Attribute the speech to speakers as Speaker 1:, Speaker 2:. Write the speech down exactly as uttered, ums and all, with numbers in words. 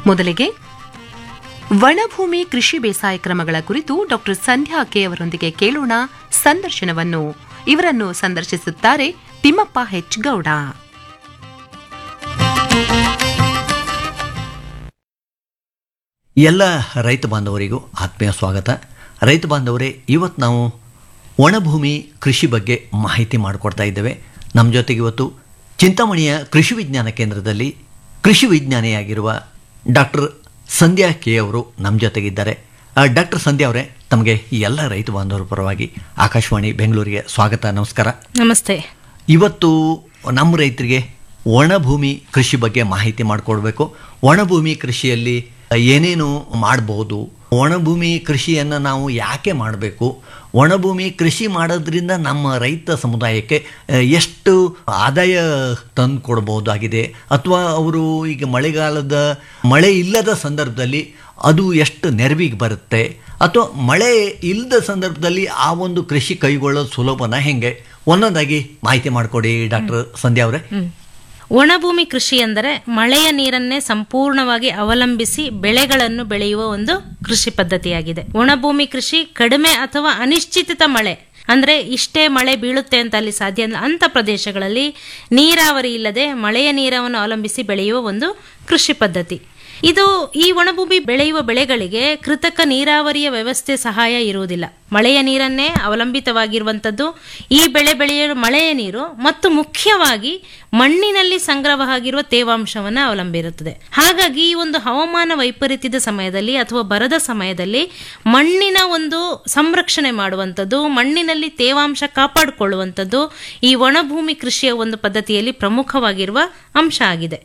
Speaker 1: ಮೊದಲಿಗೆ ವನಭೂಮಿ ಕೃಷಿ ಬೇಸಾಯ ಕ್ರಮಗಳ ಕುರಿತು ಡಾಕ್ಟರ್ ಸಂಧ್ಯಾ ಕೆ ಅವರೊಂದಿಗೆ ಕೇಳೋಣ ಸಂದರ್ಶನವನ್ನು. ಇವರನ್ನು ಸಂದರ್ಶಿಸುತ್ತಾರೆ ತಿಮ್ಮಪ್ಪ ಹೆಚ್ ಗೌಡ.
Speaker 2: ಎಲ್ಲ ರೈತ ಬಾಂಧವರಿಗೂ ಆತ್ಮೀಯ ಸ್ವಾಗತ. ರೈತ ಬಾಂಧವರೇ, ಇವತ್ತು ನಾವು ಒಣಭೂಮಿ ಕೃಷಿ ಬಗ್ಗೆ ಮಾಹಿತಿ ಮಾಡಿಕೊಡ್ತಾ ಇದ್ದೇವೆ. ನಮ್ಮ ಜೊತೆಗೆ ಇವತ್ತು ಚಿಂತಾಮಣಿಯ ಕೃಷಿ ವಿಜ್ಞಾನ ಕೇಂದ್ರದಲ್ಲಿ ಕೃಷಿ ವಿಜ್ಞಾನಿಯಾಗಿರುವ ಡಾಕ್ಟರ್ ಸಂಧ್ಯಾ ಕೆ ಅವರು ನಮ್ಮ ಜೊತೆಗಿದ್ದಾರೆ. ಡಾಕ್ಟರ್ ಸಂಧ್ಯಾ ಅವರೇ, ತಮಗೆ ಎಲ್ಲ ರೈತ ಬಾಂಧವರ ಪರವಾಗಿ ಆಕಾಶವಾಣಿ ಬೆಂಗಳೂರಿಗೆ ಸ್ವಾಗತ, ನಮಸ್ಕಾರ.
Speaker 3: ನಮಸ್ತೆ.
Speaker 2: ಇವತ್ತು ನಮ್ಮ ರೈತರಿಗೆ ಒಣಭೂಮಿ ಕೃಷಿ ಬಗ್ಗೆ ಮಾಹಿತಿ ಮಾಡಿಕೊಡ್ಬೇಕು. ಒಣಭೂಮಿ ಕೃಷಿಯಲ್ಲಿ ಏನೇನು ಮಾಡಬಹುದು, ಒಣಭೂಮಿ ಕೃಷಿಯನ್ನು ನಾವು ಯಾಕೆ ಮಾಡಬೇಕು, ಒಣಭೂಮಿ ಕೃಷಿ ಮಾಡೋದ್ರಿಂದ ನಮ್ಮ ರೈತ ಸಮುದಾಯಕ್ಕೆ ಎಷ್ಟು ಆದಾಯ ತಂದು ಕೊಡ್ಬೋದಾಗಿದೆ, ಅಥವಾ ಅವರು ಈಗ ಮಳೆಗಾಲದ ಮಳೆ ಇಲ್ಲದ ಸಂದರ್ಭದಲ್ಲಿ ಅದು ಎಷ್ಟು ನೆರವಿಗೆ ಬರುತ್ತೆ, ಅಥವಾ ಮಳೆ ಇಲ್ಲದ ಸಂದರ್ಭದಲ್ಲಿ ಆ ಒಂದು ಕೃಷಿ ಕೈಗೊಳ್ಳೋದು ಸುಲಭನ ಹೆಂಗೆ, ಒಂದೊಂದಾಗಿ ಮಾಹಿತಿ ಮಾಡಿಕೊಡಿ ಡಾಕ್ಟರ್ ಸಂಧ್ಯಾ ಅವರೇ.
Speaker 3: ಒಣಭೂಮಿ ಕೃಷಿ ಎಂದರೆ ಮಳೆಯ ನೀರನ್ನೇ ಸಂಪೂರ್ಣವಾಗಿ ಅವಲಂಬಿಸಿ ಬೆಳೆಗಳನ್ನು ಬೆಳೆಯುವ ಒಂದು ಕೃಷಿ ಪದ್ಧತಿಯಾಗಿದೆ. ಒಣಭೂಮಿ ಕೃಷಿ ಕಡಿಮೆ ಅಥವಾ ಅನಿಶ್ಚಿತ ಮಳೆ, ಅಂದ್ರೆ ಇಷ್ಟೇ ಮಳೆ ಬೀಳುತ್ತೆ ಅಂತ ಅಲ್ಲಿ ಸಾಧ್ಯ ಅಂತ ಪ್ರದೇಶಗಳಲ್ಲಿ ನೀರಾವರಿ ಇಲ್ಲದೆ ಮಳೆಯ ನೀರನ್ನು ಅವಲಂಬಿಸಿ ಬೆಳೆಯುವ ಒಂದು ಕೃಷಿ ಪದ್ಧತಿ ಇದು. ಈ ಒಣಭೂಮಿ ಬೆಳೆಯುವ ಬೆಳೆಗಳಿಗೆ ಕೃತಕ ನೀರಾವರಿಯ ವ್ಯವಸ್ಥೆ ಸಹಾಯ ಇರುವುದಿಲ್ಲ. ಮಳೆಯ ನೀರನ್ನೇ ಅವಲಂಬಿತವಾಗಿರುವಂಥದ್ದು ಈ ಬೆಳೆ ಬೆಳೆಯಲು ಮಳೆಯ ನೀರು ಮತ್ತು ಮುಖ್ಯವಾಗಿ ಮಣ್ಣಿನಲ್ಲಿ ಸಂಗ್ರಹವಾಗಿರುವ ತೇವಾಂಶವನ್ನು ಅವಲಂಬಿರುತ್ತದೆ. ಹಾಗಾಗಿ ಈ ಒಂದು ಹವಾಮಾನ ವೈಪರೀತ್ಯದ ಸಮಯದಲ್ಲಿ ಅಥವಾ ಬರದ ಸಮಯದಲ್ಲಿ ಮಣ್ಣಿನ ಒಂದು ಸಂರಕ್ಷಣೆ ಮಾಡುವಂಥದ್ದು, ಮಣ್ಣಿನಲ್ಲಿ ತೇವಾಂಶ ಕಾಪಾಡಿಕೊಳ್ಳುವಂಥದ್ದು ಈ ಒಣಭೂಮಿ ಕೃಷಿಯ ಒಂದು ಪದ್ಧತಿಯಲ್ಲಿ ಪ್ರಮುಖವಾಗಿರುವ ಅಂಶ ಆಗಿದೆ.